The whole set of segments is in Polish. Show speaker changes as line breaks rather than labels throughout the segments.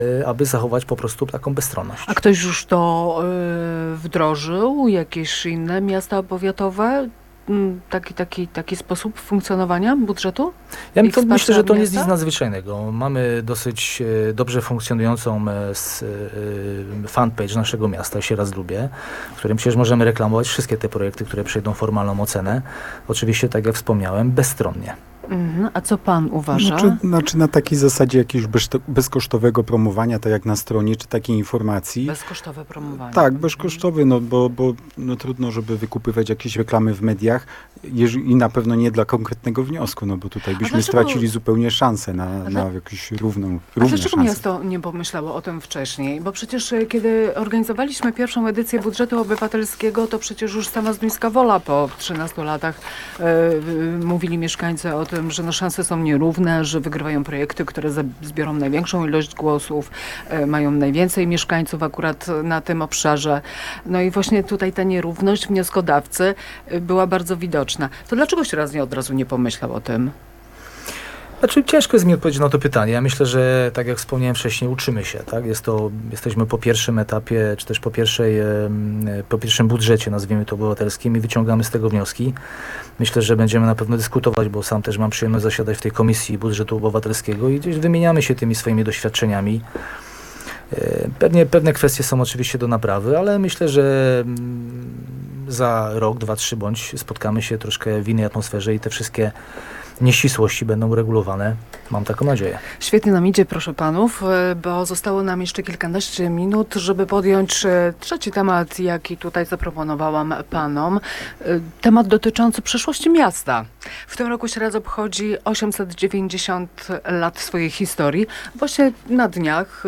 aby zachować po prostu taką bezstronność.
A ktoś już to wdrożył? Jakieś inne miasta powiatowe? Taki sposób funkcjonowania budżetu?
Myślę, że to nie jest
miasta?
nic nadzwyczajnego. Mamy dosyć dobrze funkcjonującą fanpage naszego miasta, się raz lubię, w którym przecież możemy reklamować wszystkie te projekty, które przejdą formalną ocenę. Oczywiście, tak jak wspomniałem, bezstronnie.
A co pan uważa?
Znaczy na takiej zasadzie jakiegoś bezkosztowego promowania, tak jak na stronie, czy takiej informacji.
Bezkosztowe promowanie.
Tak, bezkosztowy, bo trudno, żeby wykupywać jakieś reklamy w mediach i na pewno nie dla konkretnego wniosku, bo tutaj byśmy stracili zupełnie szansę na jakąś równe
dlaczego
szanse.
miasto nie pomyślało o tym wcześniej? Bo przecież kiedy organizowaliśmy pierwszą edycję budżetu obywatelskiego, to przecież już sama Zduńska Wola po 13 latach mówili mieszkańcy o tym, że szanse są nierówne, że wygrywają projekty, które zbiorą największą ilość głosów, mają najwięcej mieszkańców akurat na tym obszarze. No i właśnie tutaj ta nierówność wnioskodawcy była bardzo widoczna. To dlaczego się od razu nie pomyślał o tym?
Znaczy, ciężko jest mi odpowiedzieć na to pytanie. Ja myślę, że tak jak wspomniałem wcześniej, uczymy się. Tak? Jesteśmy po pierwszym etapie, czy też po pierwszym budżecie, nazwijmy to obywatelskim, i wyciągamy z tego wnioski. Myślę, że będziemy na pewno dyskutować, bo sam też mam przyjemność zasiadać w tej komisji budżetu obywatelskiego i gdzieś wymieniamy się tymi swoimi doświadczeniami. Pewne kwestie są oczywiście do naprawy, ale myślę, że za rok, 2, 3 bądź spotkamy się troszkę w innej atmosferze i te wszystkie nieścisłości będą uregulowane. Mam taką nadzieję.
Świetnie nam idzie, proszę panów, bo zostało nam jeszcze kilkanaście minut, żeby podjąć trzeci temat, jaki tutaj zaproponowałam panom. Temat dotyczący przyszłości miasta. W tym roku Sieradz obchodzi 890 lat swojej historii. Właśnie na dniach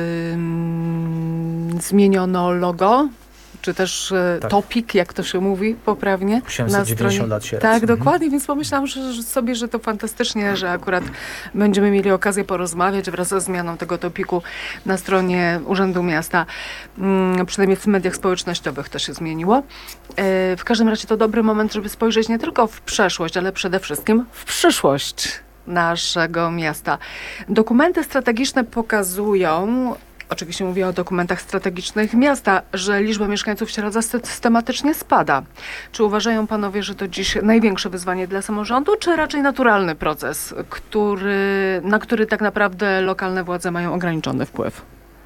zmieniono logo, czy też topik, jak to się mówi poprawnie.
890 lat Sieradz.
Tak, dokładnie, więc pomyślałam że to fantastycznie, że akurat będziemy mieli okazję porozmawiać wraz ze zmianą tego topiku na stronie Urzędu Miasta. Przynajmniej w mediach społecznościowych to się zmieniło. W każdym razie to dobry moment, żeby spojrzeć nie tylko w przeszłość, ale przede wszystkim w przyszłość naszego miasta. Dokumenty strategiczne pokazują, oczywiście mówię o dokumentach strategicznych miasta, że liczba mieszkańców Sieradza systematycznie spada. Czy uważają panowie, że to dziś największe wyzwanie dla samorządu, czy raczej naturalny proces, na który tak naprawdę lokalne władze mają ograniczony wpływ?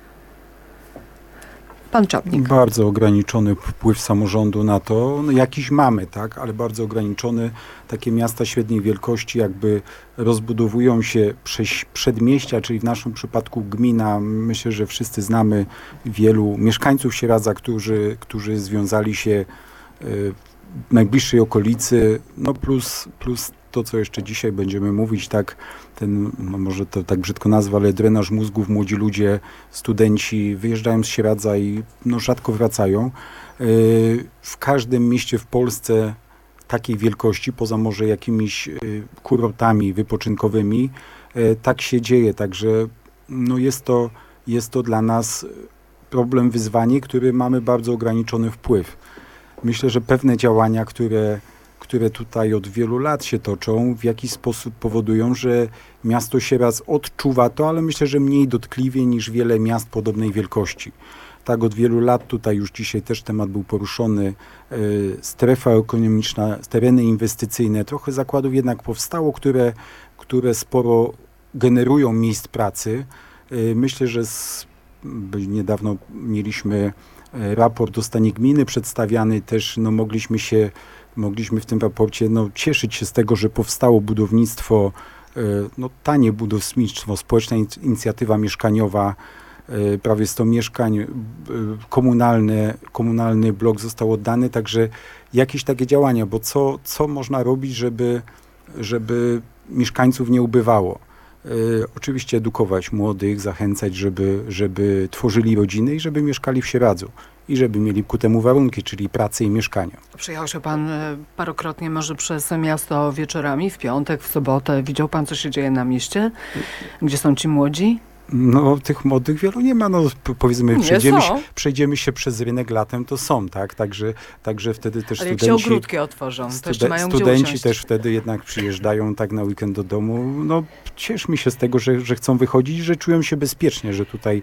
Pan Czapnik.
Bardzo ograniczony wpływ samorządu na to. Jakiś mamy, tak, ale bardzo ograniczony. Takie miasta średniej wielkości jakby rozbudowują się przedmieścia, czyli w naszym przypadku gmina. Myślę, że wszyscy znamy wielu mieszkańców Sieradza, którzy związali się w najbliższej okolicy, plus to, co jeszcze dzisiaj będziemy mówić, tak, może to tak brzydko nazwę, ale drenaż mózgów, młodzi ludzie, studenci wyjeżdżają z Sieradza i rzadko wracają. W każdym mieście w Polsce takiej wielkości, poza może jakimiś kurortami wypoczynkowymi, tak się dzieje, także jest to dla nas problem, wyzwanie, który mamy bardzo ograniczony wpływ. Myślę, że pewne działania, które tutaj od wielu lat się toczą, w jakiś sposób powodują, że miasto Sieradz odczuwa to, ale myślę, że mniej dotkliwie niż wiele miast podobnej wielkości. Tak, od wielu lat tutaj już dzisiaj też temat był poruszony, strefa ekonomiczna, tereny inwestycyjne, trochę zakładów jednak powstało, które sporo generują miejsc pracy. Myślę, że niedawno mieliśmy raport o stanie gminy przedstawiany, też mogliśmy w tym raporcie cieszyć się z tego, że powstało budownictwo, tanie budownictwo, społeczna inicjatywa mieszkaniowa, prawie 100 mieszkań, komunalny blok został oddany, także jakieś takie działania, bo co można robić, żeby mieszkańców nie ubywało? Oczywiście edukować młodych, zachęcać, żeby tworzyli rodziny i żeby mieszkali w Sieradzu i żeby mieli ku temu warunki, czyli pracę i mieszkania.
Przyjechał się pan parokrotnie może przez miasto wieczorami, w piątek, w sobotę. Widział pan, co się dzieje na mieście? Gdzie są ci młodzi?
No, tych młodych wielu nie ma. No, powiedzmy,
Nie są.
przejdziemy się przez rynek latem, to są, tak? Także wtedy też
Ale jak się
studenci...
ogródki otworzą, to jeszcze mają gdzie
Studenci
usiąść.
też wtedy jednak przyjeżdżają tak na weekend do domu. No, cieszmy się z tego, że chcą wychodzić, że czują się bezpiecznie, że tutaj